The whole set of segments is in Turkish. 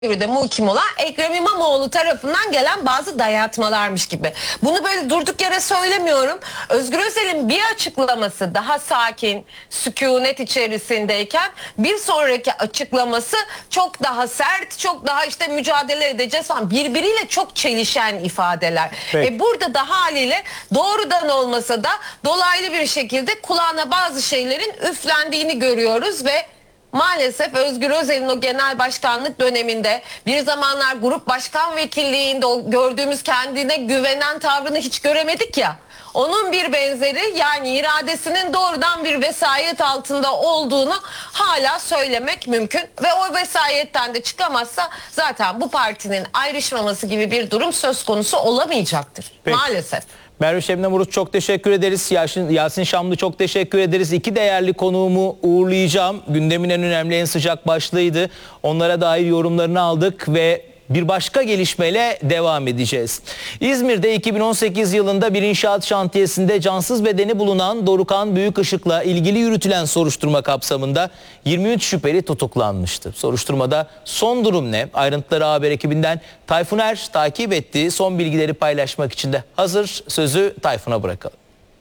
de muhkim olan Ekrem İmamoğlu tarafından gelen bazı dayatmalarmış gibi. Bunu böyle durduk yere söylemiyorum. Özgür Özel'in bir açıklaması daha sakin, sükunet içerisindeyken bir sonraki açıklaması çok daha sert, çok daha işte mücadele edeceğiz falan. Birbiriyle çok çelişen ifadeler. Burada da haliyle doğrudan olmasa da dolaylı bir şekilde kulağına bazı şeylerin üflendiğini görüyoruz ve maalesef Özgür Özel'in o genel başkanlık döneminde bir zamanlar grup başkan vekilliğinde o gördüğümüz kendine güvenen tavrını hiç göremedik ya. Onun bir benzeri, yani iradesinin doğrudan bir vesayet altında olduğunu hala söylemek mümkün. Ve o vesayetten de çıkamazsa zaten bu partinin ayrışmaması gibi bir durum söz konusu olamayacaktır. Peki. Maalesef. Merve Şebnem Urut çok teşekkür ederiz. Yasin Şamlı çok teşekkür ederiz. İki değerli konuğumu uğurlayacağım. Gündemin en önemli, en sıcak başlığıydı. Onlara dair yorumlarını aldık ve bir başka gelişmeyle devam edeceğiz. İzmir'de 2018 yılında bir inşaat şantiyesinde cansız bedeni bulunan Dorukhan Büyükışık'la ilgili yürütülen soruşturma kapsamında 23 şüpheli tutuklanmıştı. Soruşturmada son durum ne? Ayrıntıları haber ekibinden Tayfun Er takip etti. Son bilgileri paylaşmak için de hazır. Sözü Tayfun'a bırakalım.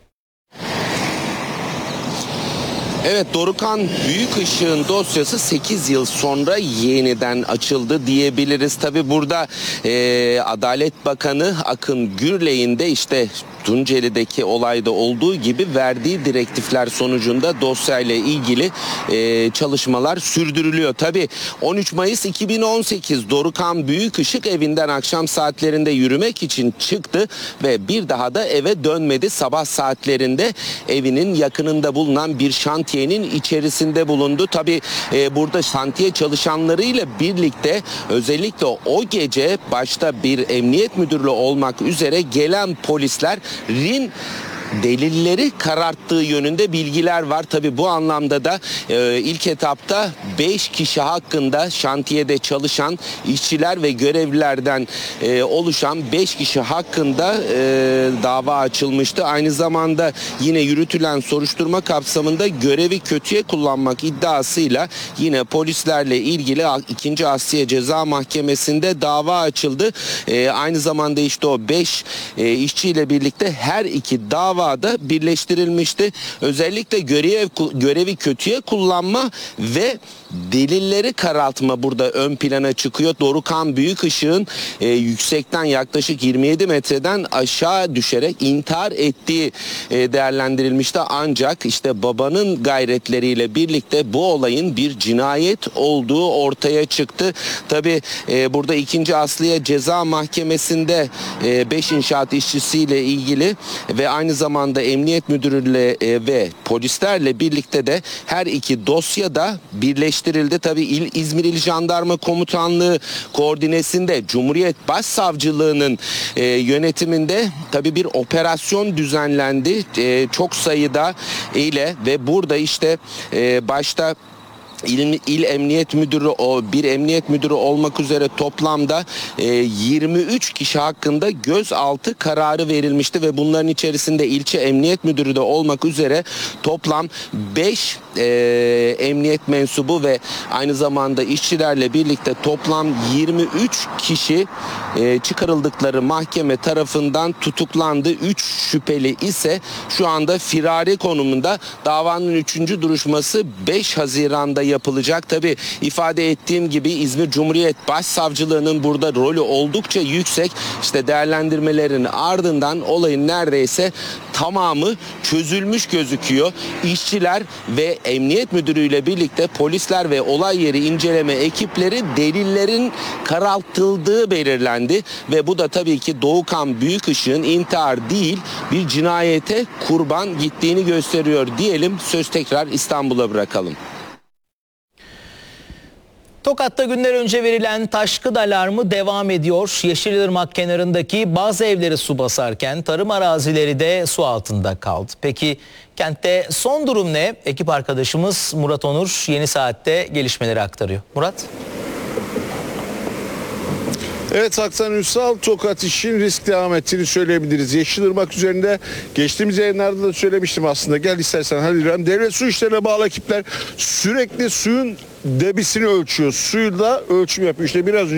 Evet, Dorukhan Büyükışık'ın dosyası 8 yıl sonra yeniden açıldı diyebiliriz. Tabi burada Adalet Bakanı Akın Gürley'in de işte Tunceli'deki olayda olduğu gibi verdiği direktifler sonucunda dosyayla ilgili çalışmalar sürdürülüyor. Tabi 13 Mayıs 2018 Dorukhan Büyükışık evinden akşam saatlerinde yürümek için çıktı ve bir daha da eve dönmedi. Sabah saatlerinde evinin yakınında bulunan bir şantiyenin içerisinde bulundu. Tabi burada şantiye çalışanlarıyla birlikte özellikle o gece başta bir emniyet müdürlüğü olmak üzere gelen polislerin delilleri kararttığı yönünde bilgiler var. Tabi bu anlamda da ilk etapta 5 kişi hakkında şantiyede çalışan işçiler ve görevlilerden oluşan 5 kişi hakkında dava açılmıştı. Aynı zamanda yine yürütülen soruşturma kapsamında görevi kötüye kullanmak iddiasıyla yine polislerle ilgili 2. Asliye Ceza Mahkemesi'nde dava açıldı. Aynı zamanda işte o 5 işçiyle birlikte her iki davada birleştirilmişti. Özellikle görevi kötüye kullanma ve delilleri karartma burada ön plana çıkıyor. Dorukhan Büyükışık'ın yüksekten yaklaşık 27 metreden aşağı düşerek intihar ettiği değerlendirilmişti. Ancak işte babanın gayretleriyle birlikte bu olayın bir cinayet olduğu ortaya çıktı. Tabi burada 2. Asliye Ceza Mahkemesi'nde 5 inşaat işçisiyle ilgili ve aynı zamanda emniyet müdürüyle ve polislerle birlikte de her iki dosyada birleştirildi. Tabii İzmir İl Jandarma Komutanlığı koordinesinde Cumhuriyet Başsavcılığı'nın yönetiminde tabii bir operasyon düzenlendi. Çok sayıda ile ve burada işte başta İl Emniyet Müdürü, bir emniyet müdürü olmak üzere toplamda 23 kişi hakkında gözaltı kararı verilmişti ve bunların içerisinde ilçe emniyet müdürü de olmak üzere toplam 5 emniyet mensubu ve aynı zamanda işçilerle birlikte toplam 23 kişi çıkarıldıkları mahkeme tarafından tutuklandı. 3 şüpheli ise şu anda firari konumunda. Davanın 3. duruşması 5 Haziran'da yapılacak. Tabi ifade ettiğim gibi İzmir Cumhuriyet Başsavcılığı'nın burada rolü oldukça yüksek. İşte değerlendirmelerin ardından olayın neredeyse tamamı çözülmüş gözüküyor. İşçiler ve emniyet müdürüyle birlikte polisler ve olay yeri inceleme ekipleri delillerin karartıldığı belirlendi ve bu da tabii ki Dorukhan Büyükışık'ın intihar değil bir cinayete kurban gittiğini gösteriyor diyelim. Söz tekrar İstanbul'a bırakalım. Tokat'ta günler önce verilen taşkın alarmı devam ediyor. Yeşilırmak kenarındaki bazı evleri su basarken tarım arazileri de su altında kaldı. Peki kentte son durum ne? Ekip arkadaşımız Murat Onur Yeni Saat'te gelişmeleri aktarıyor. Murat? Evet Aksan Ünsal, Tokat için risk devam ettiğini söyleyebiliriz. Yeşilırmak üzerinde geçtiğimiz yayınlarda da söylemiştim aslında. Gel istersen Halil İbrahim. Devlet Su İşleri'ne bağlı ekipler sürekli suyun debisini ölçüyor. Suyla ölçüm yapıyor. İşte biraz önce